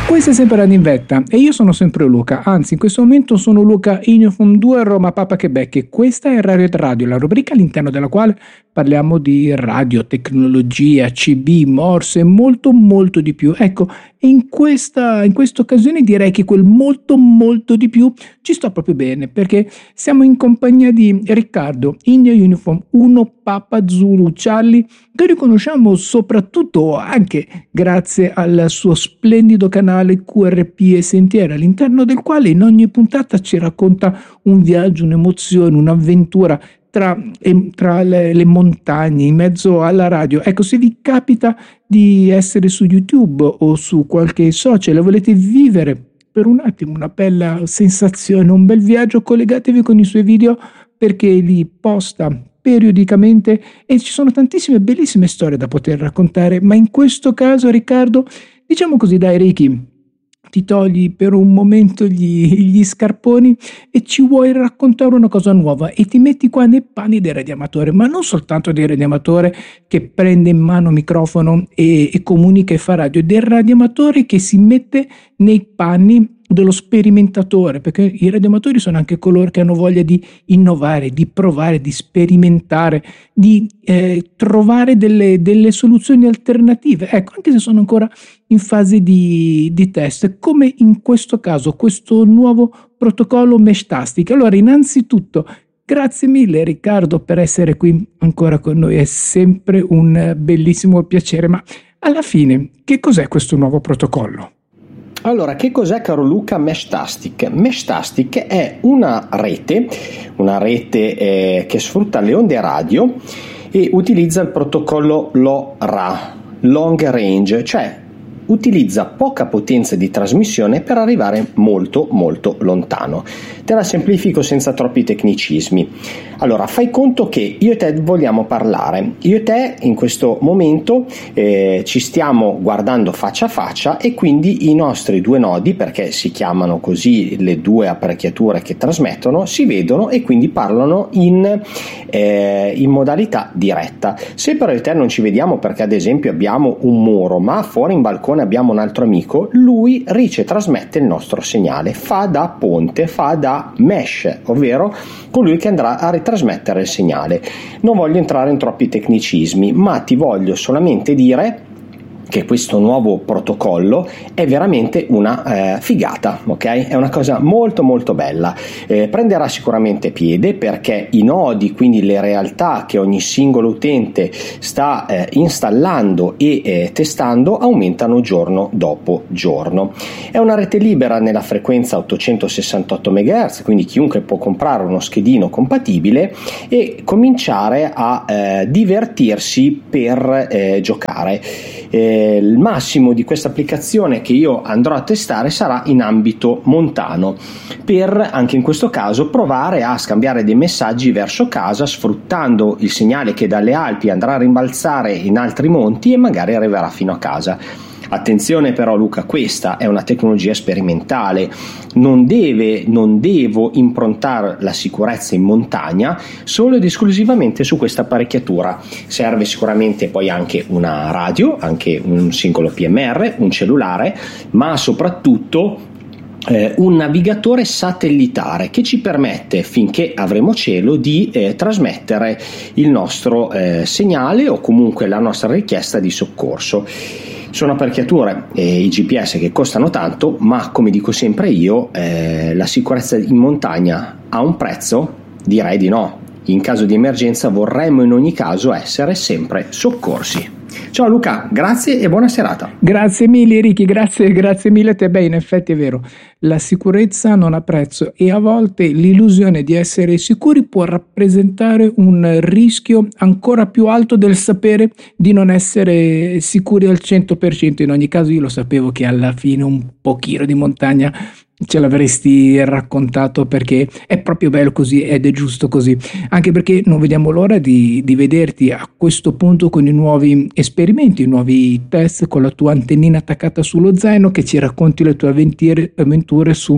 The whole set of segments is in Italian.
Questo è sempre Radio in Vetta e io sono sempre Luca, anzi in questo momento sono Luca Ignofum 2 Roma Papa Quebec e questa è Radio, la rubrica all'interno della quale parliamo di radio, tecnologia, CB, morse e molto molto di più. Ecco, in questa occasione direi che quel molto di più ci sta proprio bene perché siamo in compagnia di Riccardo, India Uniform 1 Papa Zulu Charlie, che riconosciamo soprattutto anche grazie al suo splendido canale QRP e Sentieri, all'interno del quale in ogni puntata ci racconta un viaggio, un'emozione, un'avventura tra le montagne, in mezzo alla radio. Ecco, se vi capita di essere su YouTube o su qualche social e volete vivere per un attimo una bella sensazione, un bel viaggio, collegatevi con i suoi video perché li posta periodicamente e ci sono tantissime bellissime storie da poter raccontare, ma in questo caso Riccardo, diciamo così, dai Ricky, ti togli per un momento gli scarponi e ci vuoi raccontare una cosa nuova e ti metti qua nei panni del radioamatore, ma non soltanto del radioamatore che prende in mano microfono e comunica e fa radio, del radioamatore che si mette nei panni dello sperimentatore, perché i radioamatori sono anche coloro che hanno voglia di innovare, di provare, di sperimentare, di trovare delle soluzioni alternative, ecco, anche se sono ancora in fase di test, come in questo caso questo nuovo protocollo Meshtastic. Allora, innanzitutto grazie mille Riccardo per essere qui ancora con noi, è sempre un bellissimo piacere, ma alla fine che cos'è questo nuovo protocollo? Allora, che cos'è, caro Luca, Meshtastic? Meshtastic è una rete che sfrutta le onde radio e utilizza il protocollo LoRa, Long Range, cioè utilizza poca potenza di trasmissione per arrivare molto lontano. Te la semplifico senza troppi tecnicismi. Allora, fai conto che io e te vogliamo parlare. Io e te in questo momento ci stiamo guardando faccia a faccia e quindi i nostri due nodi, perché si chiamano così le due apparecchiature che trasmettono, si vedono e quindi parlano in modalità diretta. Se però io e te non ci vediamo perché ad esempio abbiamo un muro, ma fuori in balcone abbiamo un altro amico, lui trasmette il nostro segnale, fa da ponte, fa da mesh, ovvero colui che andrà a ritrasmettere il segnale. Non voglio entrare in troppi tecnicismi, ma ti voglio solamente dire che questo nuovo protocollo è veramente una figata, ok? È una cosa molto bella. Prenderà sicuramente piede perché i nodi, quindi le realtà che ogni singolo utente sta installando e testando, aumentano giorno dopo giorno. È una rete libera nella frequenza 868 MHz, quindi chiunque può comprare uno schedino compatibile e cominciare a divertirsi per giocare. Il massimo di questa applicazione che io andrò a testare sarà in ambito montano, per anche in questo caso provare a scambiare dei messaggi verso casa sfruttando il segnale che dalle Alpi andrà a rimbalzare in altri monti e magari arriverà fino a casa. Attenzione però Luca, questa è una tecnologia sperimentale, non devo improntare la sicurezza in montagna solo ed esclusivamente su questa apparecchiatura. Serve sicuramente poi anche una radio, anche un singolo PMR, un cellulare, ma soprattutto un navigatore satellitare che ci permette, finché avremo cielo, di trasmettere il nostro segnale o comunque la nostra richiesta di soccorso. Sono apparecchiature i GPS che costano tanto, ma come dico sempre io, la sicurezza in montagna ha un prezzo? Direi di no. In caso di emergenza vorremmo in ogni caso essere sempre soccorsi. Ciao Luca, grazie e buona serata. Grazie mille Ricky, grazie mille a te. Beh, in effetti è vero, la sicurezza non ha prezzo e a volte l'illusione di essere sicuri può rappresentare un rischio ancora più alto del sapere di non essere sicuri al 100%. In ogni caso io lo sapevo che alla fine un pochino di montagna ce l'avresti raccontato perché è proprio bello così ed è giusto così, anche perché non vediamo l'ora di vederti a questo punto con i nuovi esperimenti, i nuovi test, con la tua antennina attaccata sullo zaino che ci racconti le tue avventure su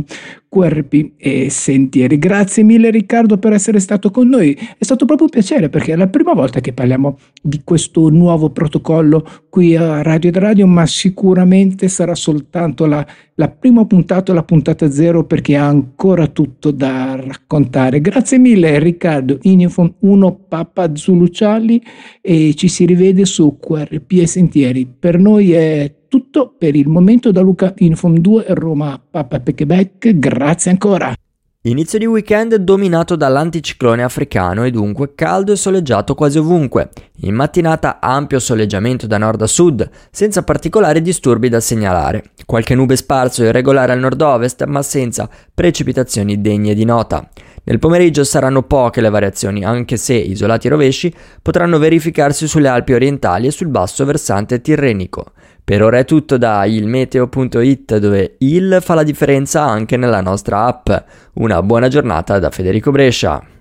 QRP e Sentieri. Grazie mille Riccardo per essere stato con noi, è stato proprio un piacere perché è la prima volta che parliamo di questo nuovo protocollo qui a Radio, ma sicuramente sarà soltanto la prima puntata, la puntata zero, perché ha ancora tutto da raccontare. Grazie mille Riccardo, Info 1 Papa Zulu Charlie, e ci si rivede su QRP e Sentieri. Per noi è tutto per il momento da Luca Infom 2 Roma Papa Quebec, grazie ancora. Inizio di weekend dominato dall'anticiclone africano e dunque caldo e soleggiato quasi ovunque. In mattinata ampio soleggiamento da nord a sud, senza particolari disturbi da segnalare. Qualche nube sparso e irregolare al nord-ovest, ma senza precipitazioni degne di nota. Nel pomeriggio saranno poche le variazioni, anche se isolati rovesci potranno verificarsi sulle Alpi orientali e sul basso versante tirrenico. Per ora è tutto da ilmeteo.it, dove il fa la differenza anche nella nostra app. Una buona giornata da Federico Brescia.